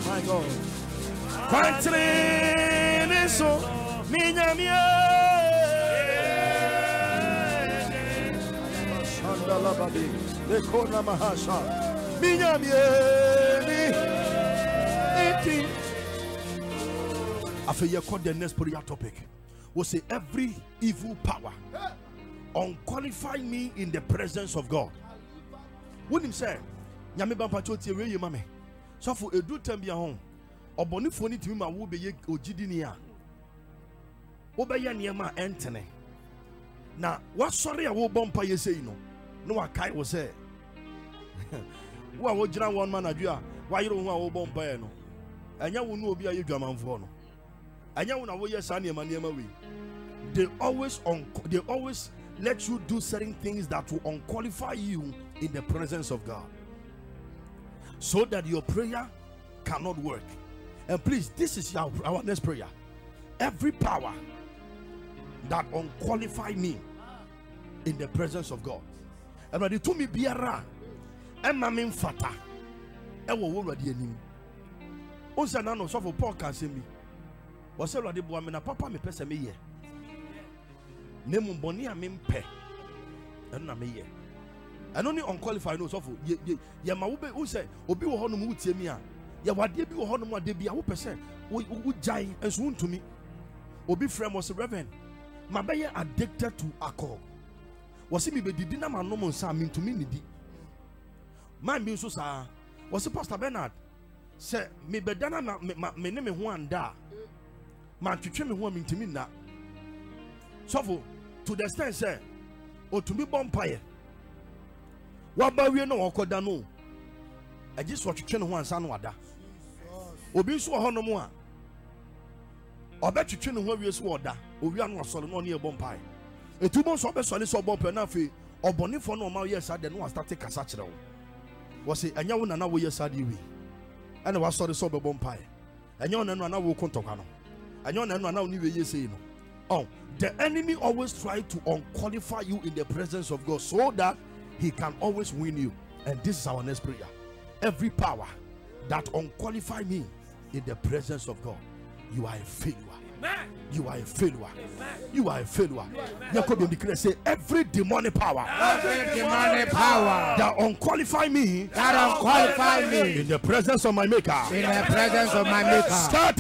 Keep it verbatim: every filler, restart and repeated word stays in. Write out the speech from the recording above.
My God. Quantine so minyamia. Shandala babi. Lekona mahasha. Minyamia. Eti. After you call the next prayer topic, we'll say every evil power unqualified me in the presence of God. When him say, Nyame bampa choti we mame. So for edu tambia hon. Obonifo ni timi ma wo be ye ogidi ni a. Wo be ye niema entene. Na what sorry a wo bompa ye say no. No wa kai wo say. Wo a wo jira one man adu a wa yiro hu a wo bompa ye no. Anya wo nu obi a ye dwamanfo no. Anya wo na wo ye sa niema niema we. They always un they always let you do certain things that will unqualify you in the presence of God, so that your prayer cannot work. And please, this is our, our next prayer. Every power that unqualify me in the presence of God, and when to me biara, and mamin fata, and we will ready him. Once no so for Paul can say me. Was already born me na papa me pesa me ye. Name boni a mimpe, and na me ye. And only unqualified no so for ye ye ye ma ube who say obi wo hono mu tie mi a ye wade bi wo hono mu ade bi a wo pese wo jai enso ntumi obi frame was reverend ma be ye addicted to alcohol was me be didi na ma no mo nsa me ntumi ni di man bi so sa was Pastor Bernard say me be dana na me ne me ho anda ma twetwe me ho me ntumi na so for to the extent say o to be bompire wabawie no wakoda no agi so twetwe ne ho ansa no wada obi so ho no mo a obetwetwe ne ho awie so wada owi anu asole no ne bompae etubo so obesole so bompa na afi obonefo no ma yes ade no start kasa kire wo wo se anya wo na na wo yes ade wi ana wasore so bompae anya wo na no na wo kontokwa no anya wo na no na wo ni we yes no. Oh, the enemy always try to unqualify you in the presence of God so that he can always win you. And this is our next prayer. Every power that unqualify me in the presence of God, you are a failure. Amen. You are a failure. Amen. You are a failure. Jacob declare say every demonic power, every demonic power that unqualify me, that unqualify me in the presence of my Maker, in the presence of my Maker. Start